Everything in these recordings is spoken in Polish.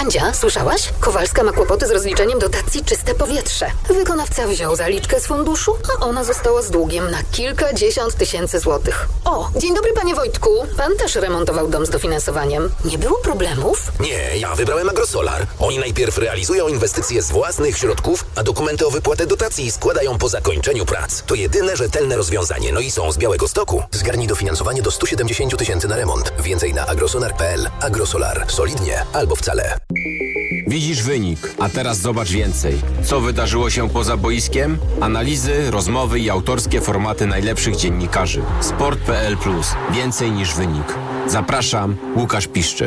Andzia, słyszałaś? Kowalska ma kłopoty z rozliczeniem dotacji Czyste Powietrze. Wykonawca wziął zaliczkę z funduszu, a ona została z długiem na kilkadziesiąt tysięcy złotych. O, dzień dobry panie Wojtku. Pan też remontował dom z dofinansowaniem. Nie było problemów? Nie, ja wybrałem Agrosolar. Oni najpierw realizują inwestycje z własnych środków, a dokumenty o wypłatę dotacji składają po zakończeniu prac. To jedyne rzetelne rozwiązanie, no i są z Białegostoku. Zgarnij dofinansowanie do 170 tysięcy na remont. Więcej na agrosolar.pl. Agrosolar. Solidnie albo wcale. Widzisz wynik, a teraz zobacz więcej. Co wydarzyło się poza boiskiem? Analizy, rozmowy i autorskie formaty najlepszych dziennikarzy. Sport.pl+. Więcej niż wynik. Zapraszam, Łukasz Piszczek.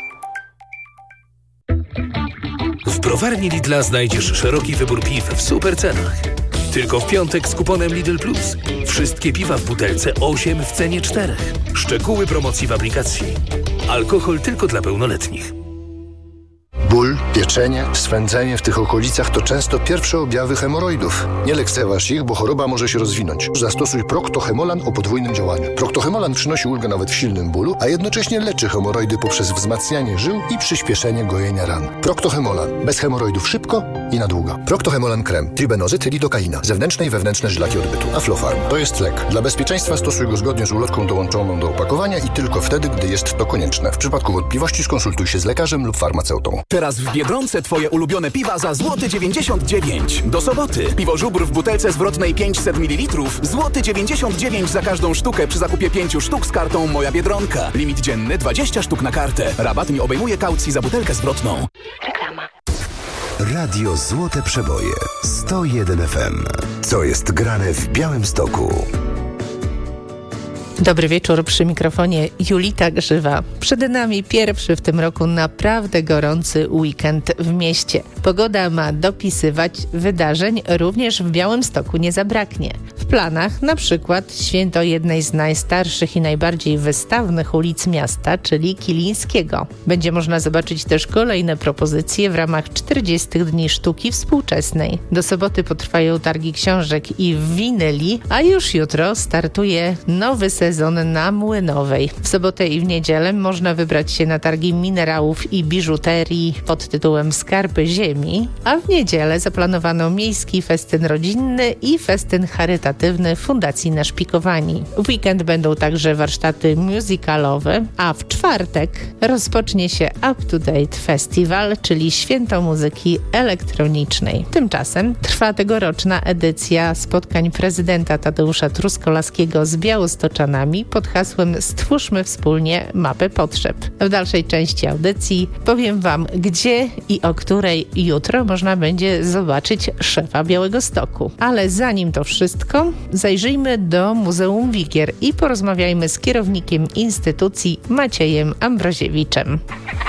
W browarni Lidla znajdziesz szeroki wybór piw w super cenach. Tylko w piątek z kuponem Lidl Plus. Wszystkie piwa w butelce 8 w cenie 4. Szczegóły promocji w aplikacji. Alkohol tylko dla pełnoletnich. Ból, pieczenie, swędzenie w tych okolicach to często pierwsze objawy hemoroidów. Nie lekceważ ich, bo choroba może się rozwinąć. Zastosuj Procto-Hemolan o podwójnym działaniu. Procto-Hemolan przynosi ulgę nawet w silnym bólu, a jednocześnie leczy hemoroidy poprzez wzmacnianie żył i przyspieszenie gojenia ran. Procto-Hemolan. Bez hemoroidów szybko i na długo. Procto-Hemolan krem. Tribenozyt, lidokaina. Zewnętrzne i wewnętrzne żylaki odbytu. Aflofarm. To jest lek. Dla bezpieczeństwa stosuj go zgodnie z ulotką dołączoną do opakowania i tylko wtedy, gdy jest to konieczne. W przypadku wątpliwości skonsultuj się z lekarzem lub farmaceutą. Teraz w Biedronce twoje ulubione piwa za złoty 99. Do soboty. Piwo Żubr w butelce zwrotnej 500 ml. Złoty 99 za każdą sztukę przy zakupie 5 sztuk z kartą Moja Biedronka. Limit dzienny 20 sztuk na kartę. Rabat nie obejmuje kaucji za butelkę zwrotną. Reklama. Radio Złote Przeboje 101 FM. Co jest grane w Białymstoku? Dobry wieczór, przy mikrofonie Julita Grzywa. Przed nami pierwszy w tym roku naprawdę gorący weekend w mieście. Pogoda ma dopisywać, wydarzeń również w Białymstoku nie zabraknie. W planach na przykład święto jednej z najstarszych i najbardziej wystawnych ulic miasta, czyli Kilińskiego. Będzie można zobaczyć też kolejne propozycje w ramach 40 Dni Sztuki Współczesnej. Do soboty potrwają targi książek i winyli, a już jutro startuje nowy sezon na Młynowej. W sobotę i w niedzielę można wybrać się na targi minerałów i biżuterii pod tytułem Skarby Ziemi, a w niedzielę zaplanowano miejski festyn rodzinny i festyn charytatywny Fundacji Naszpikowani. W weekend będą także warsztaty musicalowe, a w czwartek rozpocznie się Up to Date Festival, czyli święto muzyki elektronicznej. Tymczasem trwa tegoroczna edycja spotkań prezydenta Tadeusza Truskolaskiego z białostoczanami pod hasłem Stwórzmy wspólnie mapę potrzeb. W dalszej części audycji powiem Wam, gdzie i o której jutro można będzie zobaczyć szefa Białegostoku. Ale zanim to wszystko, zajrzyjmy do Muzeum Wigier i porozmawiajmy z kierownikiem instytucji Maciejem Ambroziewiczem.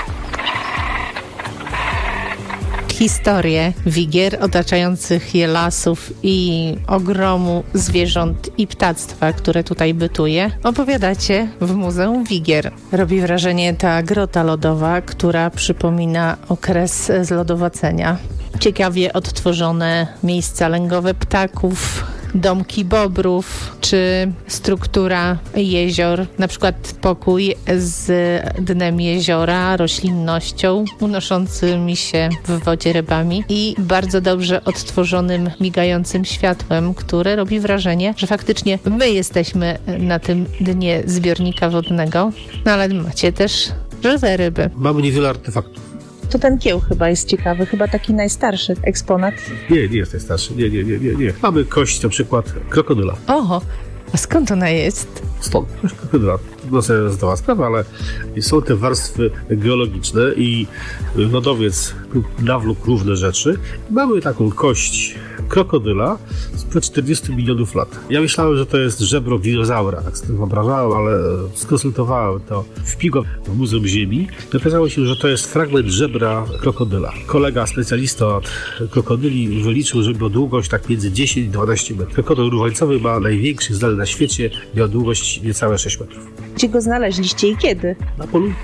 Historię Wigier, otaczających je lasów i ogromu zwierząt i ptactwa, które tutaj bytuje, opowiadacie w Muzeum Wigier. Robi wrażenie ta grota lodowa, która przypomina okres zlodowacenia. Ciekawie odtworzone miejsca lęgowe ptaków, domki bobrów, czy struktura jezior, na przykład pokój z dnem jeziora, roślinnością, unoszącymi się w wodzie rybami i bardzo dobrze odtworzonym, migającym światłem, które robi wrażenie, że faktycznie my jesteśmy na tym dnie zbiornika wodnego, no ale macie też żywe ryby. Mamy niewiele artefaktów. To ten kieł chyba jest ciekawy, chyba taki najstarszy eksponat. Nie jest najstarszy. Nie. Mamy kość na przykład krokodyla. Oho, a skąd ona jest? Stąd, kość krokodyla. To jest cała sprawa, ale są te warstwy geologiczne i lodowiec nawlókł różne rzeczy. Mamy taką kość krokodyla sprzed 40 milionów lat. Ja myślałem, że to jest żebro dinozaura, tak sobie wyobrażałem, ale skonsultowałem to w Muzeum Ziemi. Okazało się, że to jest fragment żebra krokodyla. Kolega specjalista od krokodyli wyliczył, że miał długość tak między 10 i 12 metrów. Krokodyl różańcowy ma największy znany na świecie, miał długość niecałe 6 metrów. Gdzie go znaleźliście i kiedy? Na polu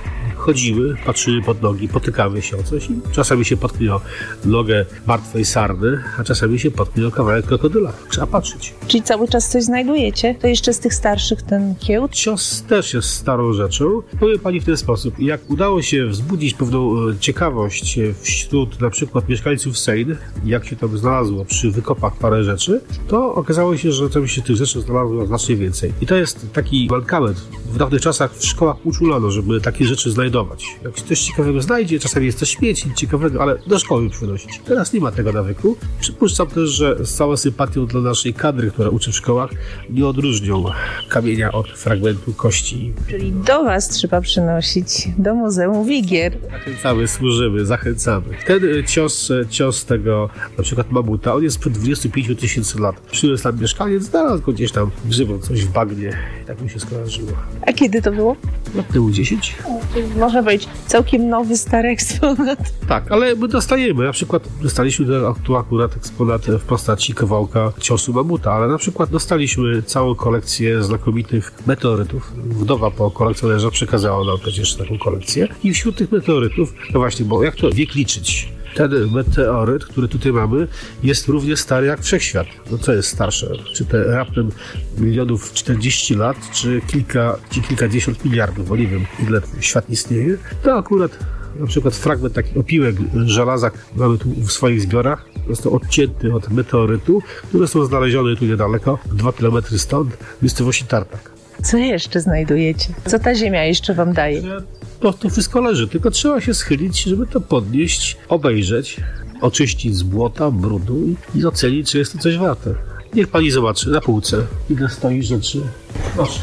chodzimy, patrzymy pod nogi, potykamy się o coś i czasami się potknie o nogę martwej sarny, a czasami się potknie o kawałek krokodyla. Trzeba patrzeć. Czyli cały czas coś znajdujecie? To jeszcze z tych starszych ten kiełd? Cios też jest starą rzeczą. Powiem pani w ten sposób. Jak udało się wzbudzić pewną ciekawość wśród na przykład mieszkańców Seine, jak się tam znalazło przy wykopach parę rzeczy, to okazało się, że tam się tych rzeczy znalazło znacznie więcej. I to jest taki mankament. W dawnych czasach w szkołach uczulano, żeby takie rzeczy znajdować. Jak coś ciekawego znajdzie, czasami jest to śmieci ciekawego, ale do szkoły przynosić. Teraz nie ma tego nawyku. Przypuszczam też, że z całą sympatią dla naszej kadry, która uczy w szkołach, nie odróżnią kamienia od fragmentu kości. Czyli do was trzeba przynosić, do Muzeum Wigier. Zachęcamy, służymy, zachęcamy. Ten cios tego na przykład mamuta, on jest sprzed 25 000 lat. Przyniósł tam mieszkaniec, znalazł go gdzieś tam grzybą coś w bagnie. Tak mi się skojarzyło. A kiedy to było? Lat temu 10. Czyli może być całkiem nowy, stary eksponat. Tak, ale my dostajemy. Na przykład dostaliśmy tu akurat eksponat w postaci kawałka ciosu mamuta, ale na przykład dostaliśmy całą kolekcję znakomitych meteorytów. Wdowa po kolekcjonerze przekazała nam przecież taką kolekcję. I wśród tych meteorytów, no właśnie, bo jak to wiek liczyć? Ten meteoryt, który tutaj mamy, jest równie stary jak Wszechświat. No co jest starsze? Czy te raptem milionów 40 lat, czy kilkadziesiąt miliardów, bo nie wiem, ile świat istnieje. To akurat na przykład fragment takich opiłek żelaza mamy tu w swoich zbiorach. Został odcięty od meteorytu, które są znalezione tu niedaleko, 2 km stąd, w miejscowości Tartak. Co jeszcze znajdujecie? Co ta ziemia jeszcze wam daje? To wszystko leży, tylko trzeba się schylić, żeby to podnieść, obejrzeć, oczyścić z błota, brudu i ocenić, czy jest to coś warte. Niech pani zobaczy na półce, ile stoi rzeczy. Proszę.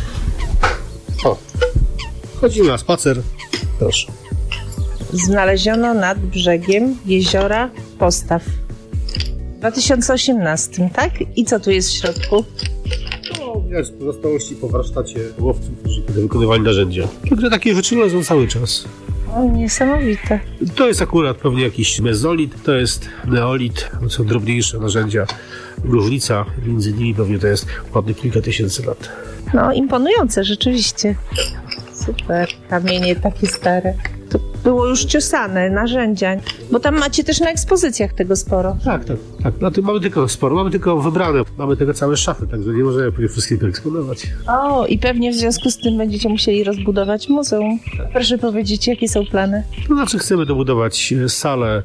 O, chodzimy na spacer. Proszę. Znaleziono nad brzegiem jeziora Postaw. W 2018, tak? I co tu jest w środku? Widać pozostałości po warsztacie łowców, którzy wykonywali narzędzia. Tylko takie rzeczy leżą cały czas. O, niesamowite. To jest akurat pewnie jakiś mezolit, to jest neolit, to są drobniejsze narzędzia. Różnica między nimi pewnie to jest ładnych kilka tysięcy lat. No, imponujące, rzeczywiście. Super. Kamienie takie stare. To było już ciosane, narzędzia. Bo tam macie też na ekspozycjach tego sporo. Tak. Na tym mamy tylko sporo, mamy tylko wybrane. Mamy tego całe szafy, także nie możemy pewnie wszystkiego eksponować. O, i pewnie w związku z tym będziecie musieli rozbudować muzeum. Proszę powiedzieć, jakie są plany? To znaczy chcemy dobudować salę